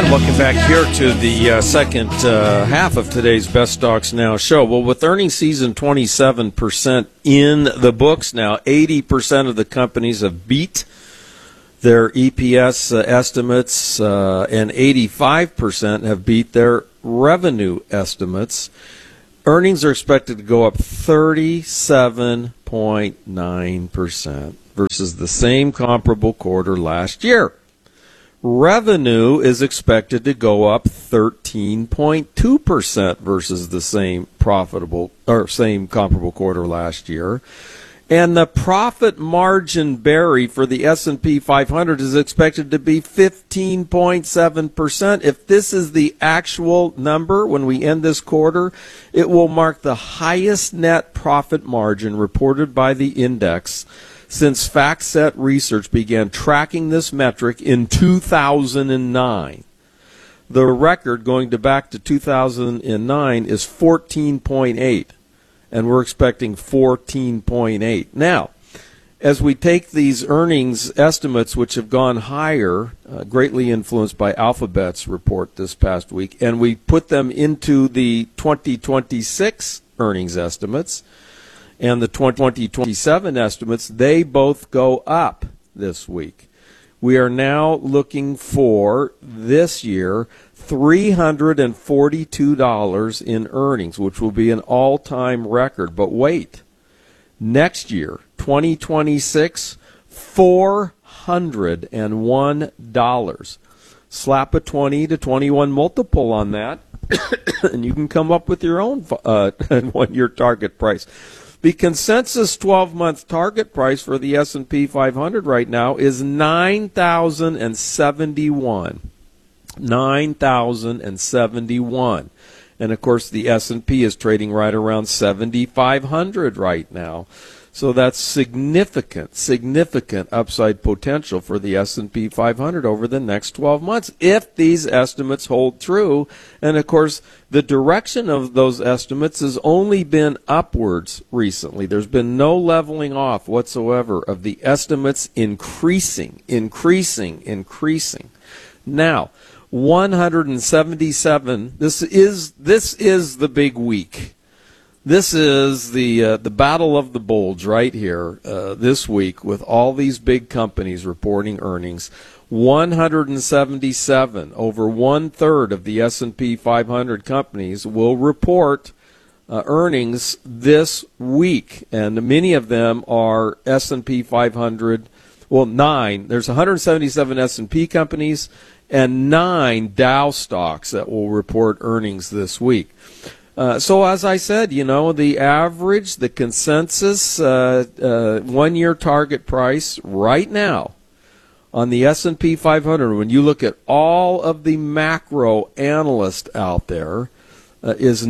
And welcome back here to the second half of today's Best Stocks Now show. Well, with earnings season 27% in the books now, 80% of the companies have beat their EPS estimates, and 85% have beat their revenue estimates. Earnings are expected to go up 37.9% versus the same comparable quarter last year. Revenue is expected to go up 13.2% versus the same same comparable quarter last year. And the profit margin, Barry, for the S&P 500 is expected to be 15.7%. If this is the actual number when we end this quarter, it will mark the highest net profit margin reported by the index since FactSet Research began tracking this metric in 2009. The record going back to 2009 is 14.8, and we're expecting 14.8. Now, as we take these earnings estimates, which have gone higher, greatly influenced by Alphabet's report this past week, and we put them into the 2026 earnings estimates, and the 2027 estimates, they both go up this week. We are now looking for, this year, $342 in earnings, which will be an all-time record. But wait, next year, 2026, $401. Slap a 20 to 21 multiple on that, and you can come up with your own one-year target price. The consensus 12-month target price for the S&P 500 right now is $9,071. $9,071. And, of course, the S&P is trading right around 7,500 right now. So that's significant upside potential for the S&P 500 over the next 12 months if these estimates hold true. And, of course, the direction of those estimates has only been upwards recently. There's been no leveling off whatsoever of the estimates increasing. Now, 177, this is the big week. This is the battle of the bulge right here this week with all these big companies reporting earnings. 177, over one-third of the S&P 500 companies will report earnings this week, and many of them are S&P 500. Well, 9. There's 177 S&P companies and 9 Dow stocks that will report earnings this week. So as I said, the average, the consensus one-year target price right now on the S&P 500, when you look at all of the macro analysts out there, is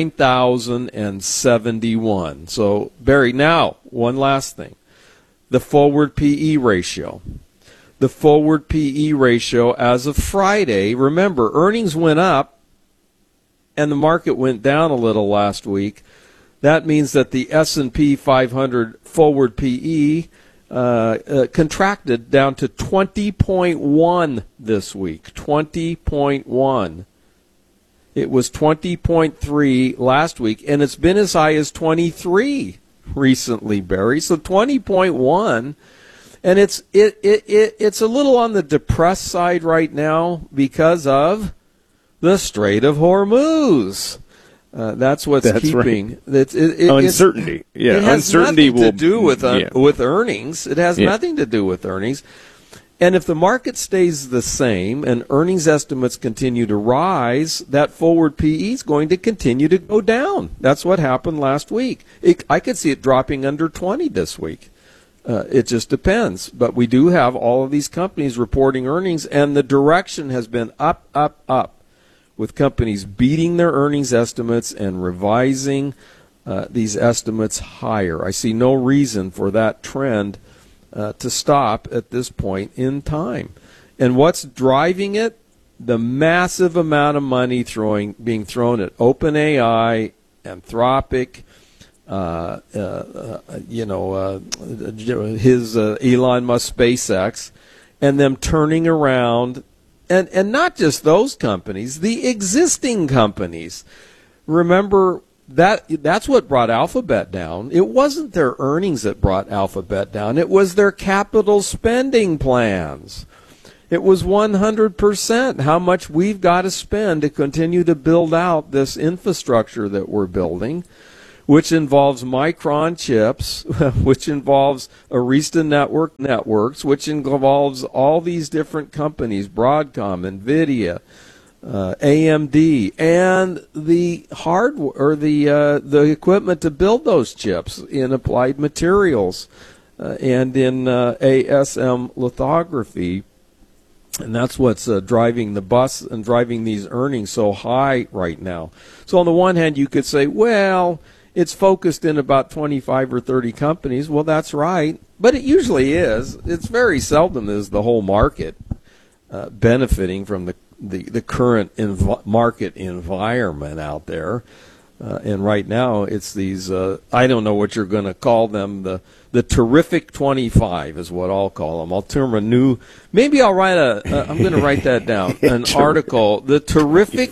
9,071. So, Barry, now, one last thing. The forward PE ratio. The forward PE ratio as of Friday, remember, earnings went up, and the market went down a little last week. That means that the S&P 500 forward PE contracted down to 20.1 this week. 20.1. It was 20.3 last week, and it's been as high as 23 recently, Barry. So 20.1, and it's a little on the depressed side right now because of the Strait of Hormuz. That's what's keeping. Right. Uncertainty. It has uncertainty nothing to do with earnings. It has nothing to do with earnings. And if the market stays the same and earnings estimates continue to rise, that forward PE is going to continue to go down. That's what happened last week. I could see it dropping under 20 this week. It just depends. But we do have all of these companies reporting earnings, and the direction has been up, up, up, with companies beating their earnings estimates and revising these estimates higher. I see no reason for that trend to stop at this point in time. And what's driving it? The massive amount of money being thrown at OpenAI, Anthropic, his Elon Musk SpaceX, and them turning around And not just those companies, the existing companies. Remember, that's what brought Alphabet down. It wasn't their earnings that brought Alphabet down. It was their capital spending plans. It was 100% how much we've got to spend to continue to build out this infrastructure that we're building, which involves Micron chips, which involves Arista Networks, which involves all these different companies, Broadcom, NVIDIA, AMD, and the hardware or the equipment to build those chips in Applied Materials and in ASM lithography. And that's what's driving the bus and driving these earnings so high right now. So on the one hand, you could say, well, it's focused in about 25 or 30 companies. Well, that's right. But it usually is. It's very seldom is the whole market benefiting from the current market environment out there. And right now, it's these, I don't know what you're going to call them, the terrific 25 is what I'll call them. I'll term a new, maybe I'll write I'm going to write that down, an article, the terrific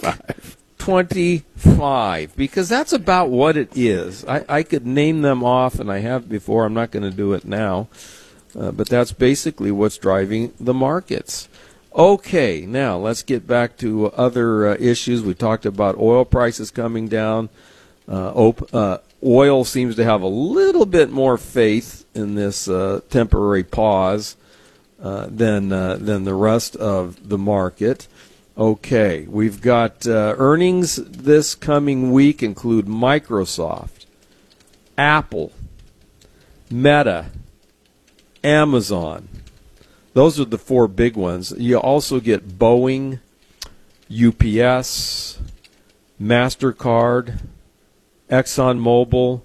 25, because that's about what it is. I could name them off, and I have before. I'm not going to do it now. But that's basically what's driving the markets. Okay, now let's get back to other issues. We talked about oil prices coming down. Oil seems to have a little bit more faith in this temporary pause than the rest of the market. Okay, we've got earnings this coming week include Microsoft, Apple, Meta, Amazon. Those are the four big ones. You also get Boeing, UPS, MasterCard, ExxonMobil,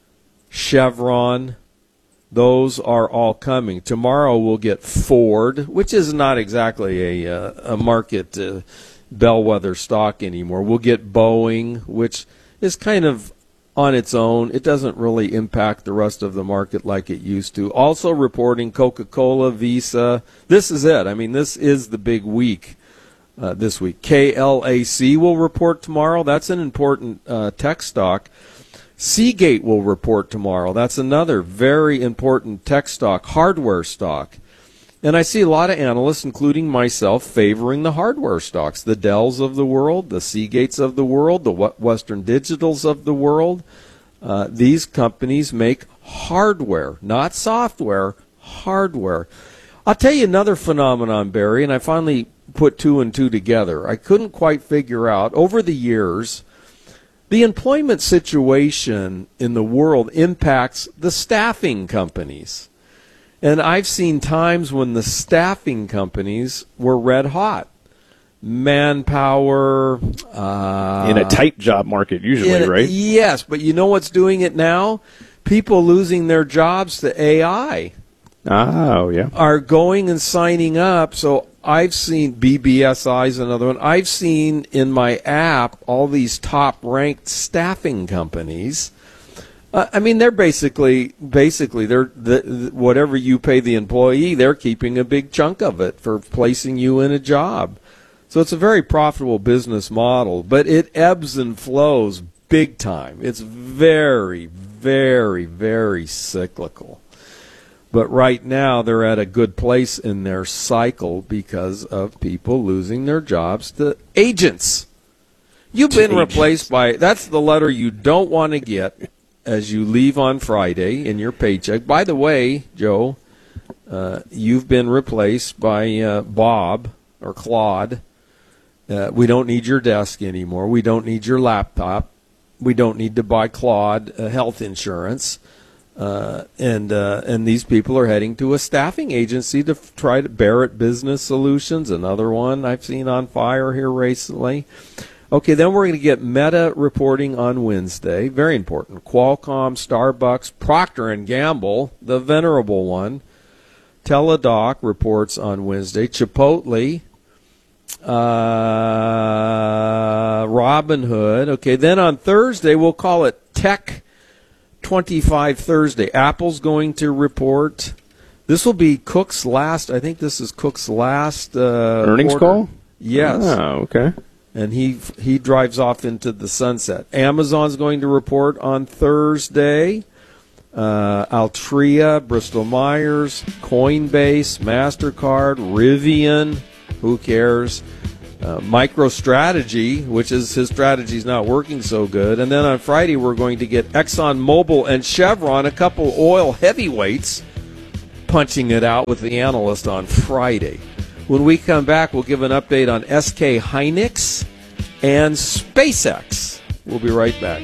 Chevron. Those are all coming. Tomorrow we'll get Ford, which is not exactly a market bellwether stock anymore. We'll get Boeing, which is kind of on its own. It doesn't really impact the rest of the market like it used to. Also reporting Coca-Cola, Visa. This is it. I mean, this is the big week this week. KLAC will report tomorrow. That's an important tech stock. Seagate will report tomorrow. That's another very important tech stock, hardware stock. And I see a lot of analysts, including myself, favoring the hardware stocks, the Dells of the world, the Seagates of the world, the Western Digitals of the world. These companies make hardware, not software, hardware. I'll tell you another phenomenon, Barry, and I finally put two and two together. I couldn't quite figure out, over the years, the employment situation in the world impacts the staffing companies. And I've seen times when the staffing companies were red hot. Manpower. In a tight job market, usually, right? Yes, but you know what's doing it now? People losing their jobs to AI. Oh, yeah. Are going and signing up. So I've seen BBSI's another one. I've seen in my app all these top-ranked staffing companies. I mean, they're basically they're whatever you pay the employee, they're keeping a big chunk of it for placing you in a job. So it's a very profitable business model, but it ebbs and flows big time. It's very, very, very cyclical. But right now they're at a good place in their cycle because of people losing their jobs to agents. You've been replaced by, that's the letter you don't want to get as you leave on Friday in your paycheck. By the way, Joe, you've been replaced by Bob or Claude. We don't need your desk anymore. We don't need your laptop. We don't need to buy Claude health insurance. And these people are heading to a staffing agency to try to Barrett Business Solutions, another one I've seen on fire here recently. Okay, then we're going to get Meta reporting on Wednesday. Very important. Qualcomm, Starbucks, Procter & Gamble, the venerable one. Teladoc reports on Wednesday. Chipotle, Robinhood. Okay, then on Thursday, we'll call it Tech 25 Thursday. Apple's going to report. This will be Cook's last, I think this is Cook's last earnings quarter. call? Yes. Oh, okay. And he drives off into the sunset. Amazon's going to report on Thursday. Altria, Bristol Myers, Coinbase, MasterCard, Rivian, who cares? MicroStrategy, which is his strategy's not working so good. And then on Friday we're going to get ExxonMobil and Chevron, a couple oil heavyweights, punching it out with the analyst on Friday. When we come back, we'll give an update on SK Hynix and SpaceX. We'll be right back.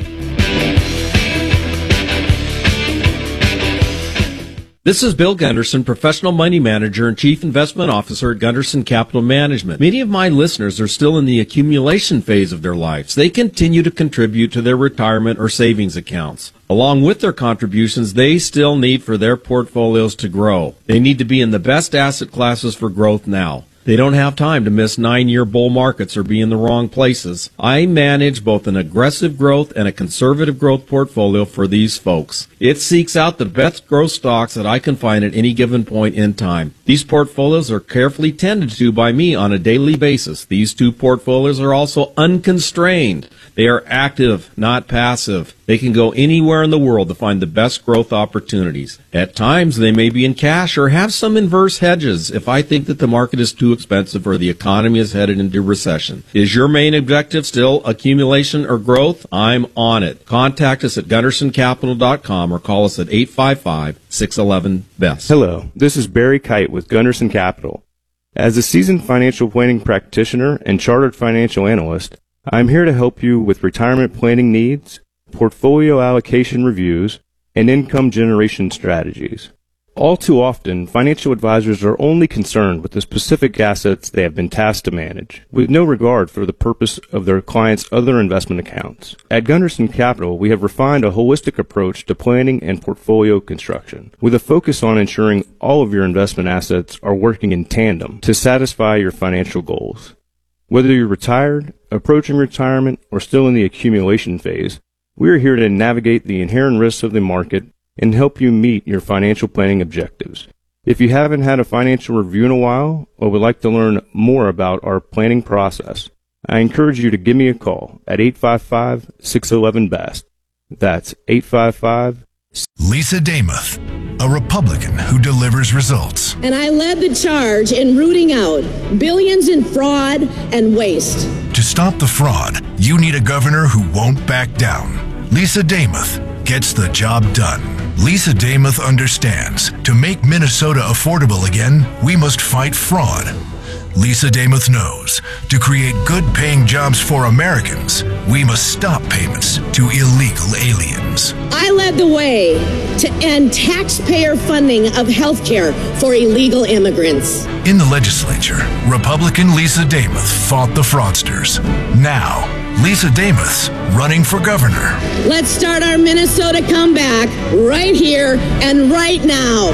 This is Bill Gunderson, professional money manager and chief investment officer at Gunderson Capital Management. Many of my listeners are still in the accumulation phase of their lives. They continue to contribute to their retirement or savings accounts. Along with their contributions, they still need for their portfolios to grow. They need to be in the best asset classes for growth now. They don't have time to miss 9-year bull markets or be in the wrong places. I manage both an aggressive growth and a conservative growth portfolio for these folks. It seeks out the best growth stocks that I can find at any given point in time. These portfolios are carefully tended to by me on a daily basis. These two portfolios are also unconstrained. They are active, not passive. They can go anywhere in the world to find the best growth opportunities. At times, they may be in cash or have some inverse hedges if I think that the market is too expensive or the economy is headed into recession. Is your main objective still accumulation or growth? I'm on it. Contact us at GundersonCapital.com or call us at 855-611-BEST. Hello, this is Barry Kite with Gunderson Capital. As a seasoned financial planning practitioner and chartered financial analyst, I'm here to help you with retirement planning needs, portfolio allocation reviews, and income generation strategies. All too often, financial advisors are only concerned with the specific assets they have been tasked to manage, with no regard for the purpose of their clients' other investment accounts. At Gunderson Capital, we have refined a holistic approach to planning and portfolio construction, with a focus on ensuring all of your investment assets are working in tandem to satisfy your financial goals. Whether you're retired, approaching retirement, or still in the accumulation phase, we are here to navigate the inherent risks of the market and help you meet your financial planning objectives. If you haven't had a financial review in a while or would like to learn more about our planning process, I encourage you to give me a call at 855-611-BEST. That's 855. Lisa Damuth, a Republican who delivers results. And I led the charge in rooting out billions in fraud and waste. To stop the fraud, you need a governor who won't back down. Lisa Damuth gets the job done. Lisa Damuth understands to make Minnesota affordable again, we must fight fraud. Lisa Damuth knows to create good-paying jobs for Americans, we must stop payments to illegal aliens. I led the way to end taxpayer funding of health care for illegal immigrants. In the legislature, Republican Lisa Damuth fought the fraudsters. Now, Lisa Damuth's running for governor. Let's start our Minnesota comeback right here and right now.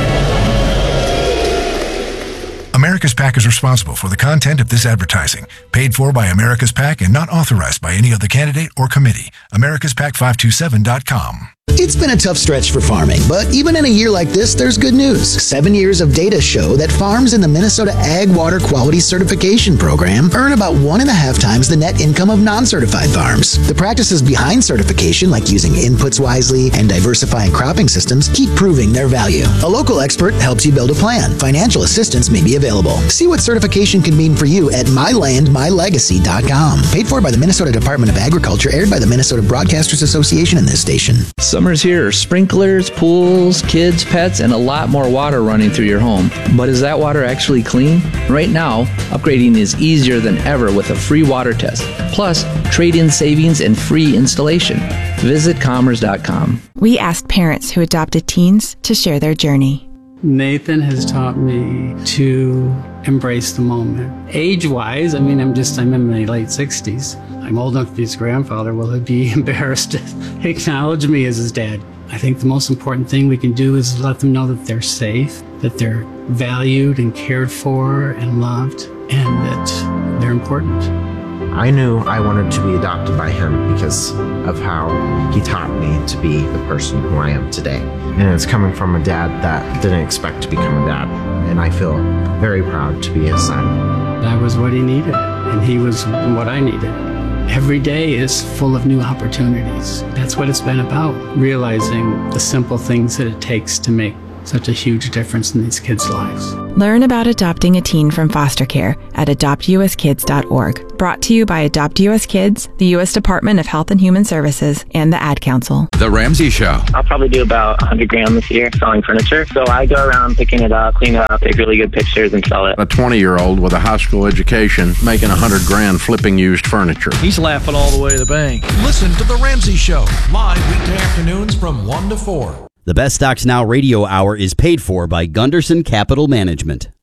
America's PAC is responsible for the content of this advertising. Paid for by America's PAC and not authorized by any other candidate or committee. AmericasPAC527.com. It's been a tough stretch for farming, but even in a year like this, there's good news. 7 years of data show that farms in the Minnesota Ag Water Quality Certification Program earn about 1.5 times the net income of non-certified farms. The practices behind certification, like using inputs wisely and diversifying cropping systems, keep proving their value. A local expert helps you build a plan. Financial assistance may be available. See what certification can mean for you at mylandmylegacy.com. Paid for by the Minnesota Department of Agriculture, aired by the Minnesota Broadcasters Association and this station. Summer's here. Sprinklers, pools, kids, pets, and a lot more water running through your home. But is that water actually clean? Right now, upgrading is easier than ever with a free water test. Plus, trade-in savings and free installation. Visit Commerce.com. We asked parents who adopted teens to share their journey. Nathan has taught me to embrace the moment. Age-wise, I'm in my late 60s. I'm old enough to be his grandfather. Will he be embarrassed to acknowledge me as his dad? I think the most important thing we can do is let them know that they're safe, that they're valued and cared for and loved, and that they're important. I knew I wanted to be adopted by him because of how he taught me to be the person who I am today. And it's coming from a dad that didn't expect to become a dad. And I feel very proud to be his son. I was what he needed, and he was what I needed. Every day is full of new opportunities. That's what it's been about, realizing the simple things that it takes to make such a huge difference in these kids' lives. Learn about adopting a teen from foster care at adoptuskids.org. Brought to you by Adopt US Kids, the U.S. Department of Health and Human Services, and the Ad Council. The Ramsey Show. I'll probably do about 100 grand this year selling furniture. So I go around picking it up, clean it up, take really good pictures, and sell it. A 20-year-old with a high school education making 100 grand flipping used furniture. He's laughing all the way to the bank. Listen to The Ramsey Show, live weekday afternoons from 1 to 4. The Best Stocks Now radio hour is paid for by Gunderson Capital Management.